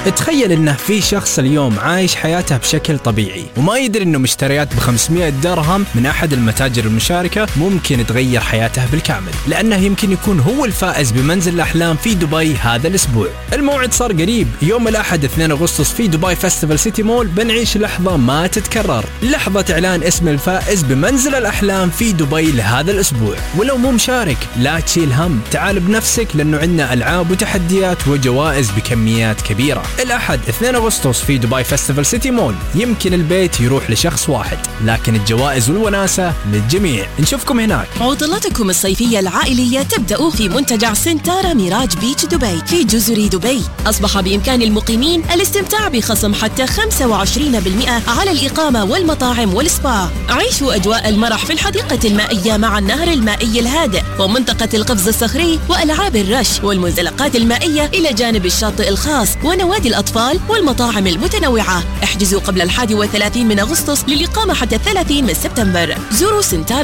تخيل انه في شخص اليوم عايش حياته بشكل طبيعي وما يدري انه مشتريات ب500 درهم من احد المتاجر المشاركة ممكن تغير حياته بالكامل، لانه يمكن يكون هو الفائز بمنزل الاحلام في دبي هذا الاسبوع. الموعد صار قريب، يوم الاحد 2 اغسطس في دبي فيستيفال سيتي مول بنعيش لحظة ما تتكرر، لحظة اعلان اسم الفائز بمنزل الاحلام في دبي لهذا الاسبوع. ولو مو مشارك لا تشيل هم، تعال بنفسك لانه عندنا العاب وتحديات وجوائز بكميات كبيرة. الأحد 2 أغسطس في دبي فيستيفال سيتي مول، يمكن البيت يروح لشخص واحد لكن الجوائز والوناسة للجميع. نشوفكم هناك. عطلاتكم الصيفية العائلية تبدأ في منتجع سنتارا ميراج بيتش دبي في جزر دبي. أصبح بإمكان المقيمين الاستمتاع بخصم حتى 25% على الإقامة والمطاعم والسبا. عيشوا أجواء المرح في الحديقة المائية مع النهر المائي الهادئ ومنطقة القفز الصخري وألعاب الرش والمنزلقات المائية إلى جانب الشاطئ الخاص ونوادي الأطفال والمطاعم المتنوعة. احجزوا قبل 31 من أغسطس للإقامة حتى 30 من سبتمبر. زوروا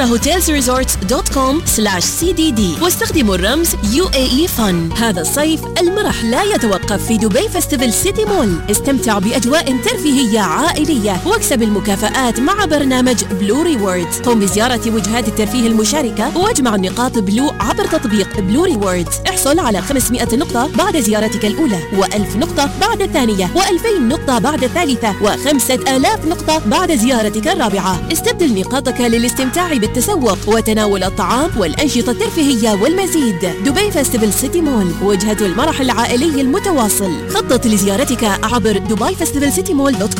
centarahotelsresorts.com/cdd واستخدموا الرمز UAE Fun. هذا الصيف المرح لا يتوقف في دبي فيستيفال سيتي مول. استمتع بأجواء ترفيهية عائلية واكسب المكافآت مع برنامج بلو ريوردز. قم بزيارة وجهات الترفيه المشاركة واجمع النقاط بلو عبر تطبيق بلو ريوردز. احصل على 500 نقطة بعد زيارتك الأولى، و1000 نقطة بعد الثانية، و2000 نقطة بعد الثالثة، و5000 نقطة بعد زيارتك الرابعة. استبدل نقاطك للاستمتاع بالتسوق وتناول الطعام والأنشطة الترفيهية والمزيد. دبي فيستيفال سيتي مول، وجهة المرح العائلي المتواصل. خطط لزيارتك عبر dubaifestivalcitymall.com.